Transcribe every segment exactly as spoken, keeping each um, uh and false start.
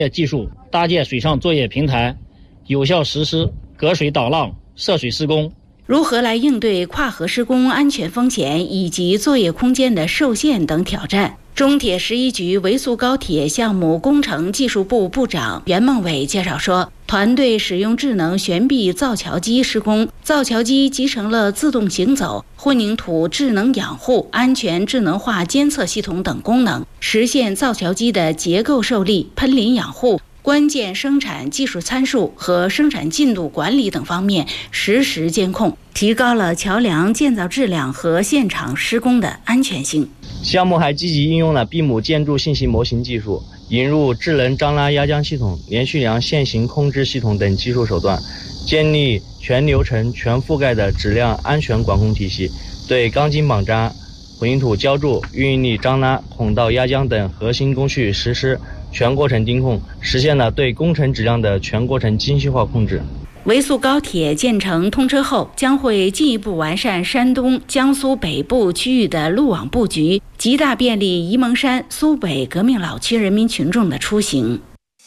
技术搭建水上作业平台，有效实施隔水导浪、涉水施工。 如何来应对跨河施工安全风险以及作业空间的受限等挑战？中铁十一局维速高铁项目工程技术部部长袁孟伟介绍说，团队使用智能悬臂造桥机施工，造桥机集成了自动行走、混凝土智能养护、安全智能化监测系统等功能，实现造桥机的结构受力、喷淋养护、关键生产技术参数和生产进度管理等方面实时监控，提高了桥梁建造质量和现场施工的安全性。 项目还积极应用了闭母建筑信息模型技术，引入智能张拉压浆系统、连续梁线型控制系统等技术手段，建立全流程全覆盖的质量安全管控体系，对钢筋绑扎、混凝土浇筑、运应力张拉、孔道压浆等核心工序实施全过程盯控，实现了对工程质量的全过程精细化控制。 维速高铁建成通车后，将会进一步完善山东、江苏北部区域的路网布局，极大便利沂蒙山、苏北革命老区人民群众的出行。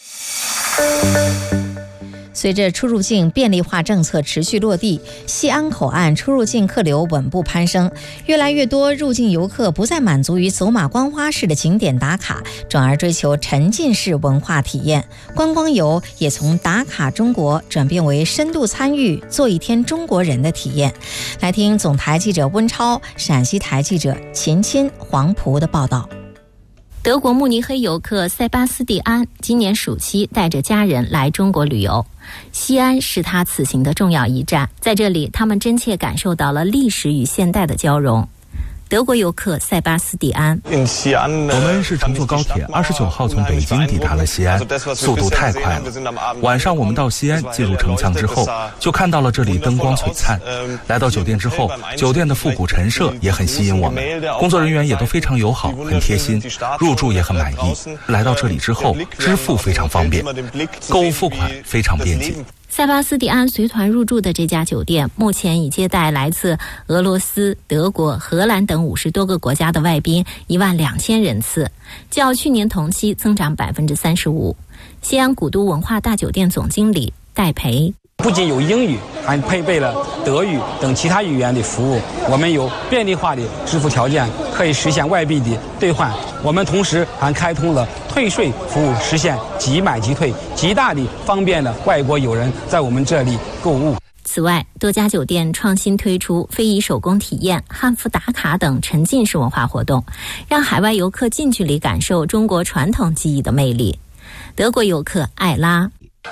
随着出入境便利化政策持续落地，西安口岸出入境客流稳步攀升，越来越多入境游客不再满足于走马观花式的景点打卡，转而追求沉浸式文化体验。观光游也从打卡中国转变为深度参与、做一天中国人的体验。来听总台记者温超、陕西台记者秦钦、黄蒲的报道。 德国慕尼黑游客塞巴斯蒂安今年暑期带着家人来中国旅游，西安是他此行的重要一站，在这里他们真切感受到了历史与现代的交融。德国游客塞巴斯蒂安， 我们是乘坐高铁二十九号从北京抵达了西安，速度太快了。晚上我们到西安进入城墙之后，就看到了这里灯光璀璨。来到酒店之后，酒店的复古陈设也很吸引我们，工作人员也都非常友好，很贴心，入住也很满意。来到这里之后，支付非常方便，购物付款非常便捷。 塞巴斯蒂安随团入住的这家酒店目前已接待来自俄罗斯、德国、荷兰等五十多个国家的外宾一万两千人次，较去年同期增长百分之三十五。西安古都文化大酒店总经理戴培， 不仅有英语，还配备了德语等其他语言的服务。我们有便利化的支付条件，可以实现外币的兑换。我们同时还开通了退税服务，实现即买即退，极大地方便了外国友人在我们这里购物。 此外，多家酒店创新推出非遗手工体验、汉服打卡等沉浸式文化活动，让海外游客近距离感受中国传统技艺的魅力。德国游客艾拉，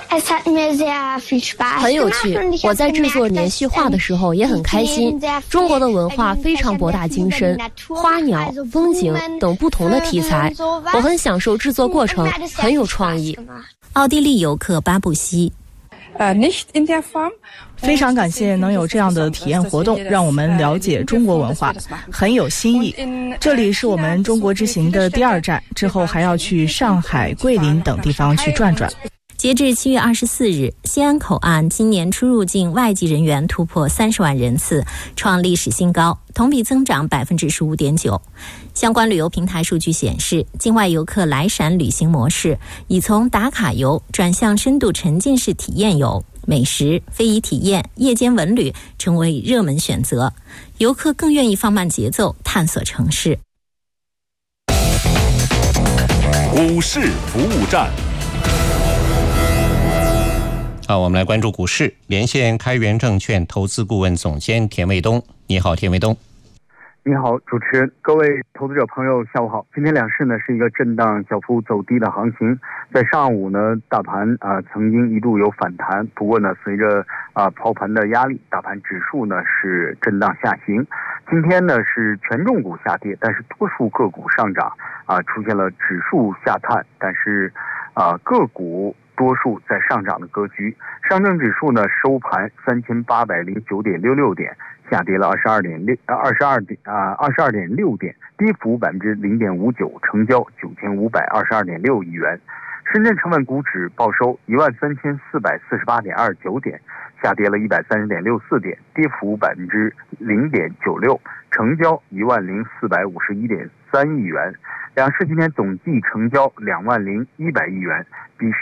很有趣，我在制作连续画的时候也很开心。中国的文化非常博大精深，花鸟、风景等不同的题材，我很享受制作过程，很有创意。 奥地利游客巴布西， 非常感谢能有这样的体验活动，让我们了解中国文化，很有新意。这里是我们中国之行的第二站，之后还要去上海、桂林等地方去转转。 截至七月二十四日，西安口岸今年出入境外籍人员突破三十万人次，创历史新高，同比增长百分之十五点九。相关旅游平台数据显示，境外游客来陕旅行模式已从打卡游转向深度沉浸式体验游，美食、非遗体验、夜间文旅成为热门选择，游客更愿意放慢节奏探索城市。 股市服务站。 好，我们来关注股市，连线开源证券投资顾问总监田卫东。你好，田卫东。 你好，主持人，各位投资者朋友，下午好。今天两市呢是一个震荡小幅走低的行情，在上午呢，大盘啊、呃、曾经一度有反弹，不过呢，随着啊、呃、抛盘的压力，大盘指数呢是震荡下行。今天呢是权重股下跌，但是多数个股上涨啊、呃，出现了指数下探，但是啊、呃、个股多数在上涨的格局。上证指数呢收盘三千八百零九点六六点，下跌了二十二点六二十二点啊二十二点六点，跌幅百分之零点五九，成交九千五百二十二点六亿元。深圳成分股指报收一万三千四百四十八点二九点，下跌了一百三十点六四点，跌幅百分之零点九六，成交一万零四百五十一点三亿元。 两市今天总计成交两万零一百亿元，比